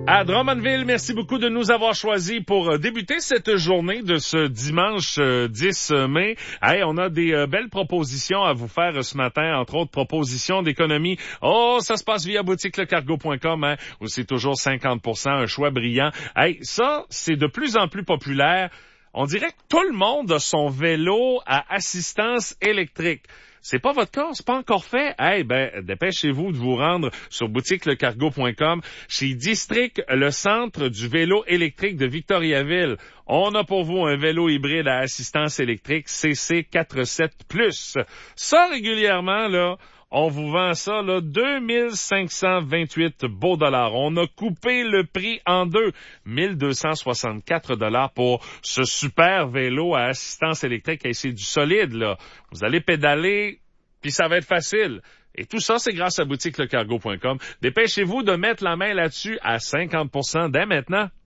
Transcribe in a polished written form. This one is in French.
À Drummondville, merci beaucoup de nous avoir choisis pour débuter cette journée de ce dimanche 10 mai. Hey, on a des belles propositions à vous faire ce matin, entre autres propositions d'économie. Oh, ça se passe via boutiquelecargo.com, hein, où c'est toujours 50%, un choix brillant. Hey, ça, c'est de plus en plus populaire. On dirait que tout le monde a son vélo à assistance électrique. C'est pas votre cas, c'est pas encore fait. Dépêchez-vous de vous rendre sur boutiquelecargo.com chez District, le centre du vélo électrique de Victoriaville. On a pour vous un vélo hybride à assistance électrique CC47+. Ça, régulièrement, là, on vous vend ça, là, 2528 beaux dollars. On a coupé le prix en deux. 1264 dollars pour ce super vélo à assistance électrique. Et c'est du solide, là. Vous allez pédaler, puis ça va être facile. Et tout ça, c'est grâce à boutiquelecargo.com. Dépêchez-vous de mettre la main là-dessus à 50% dès maintenant.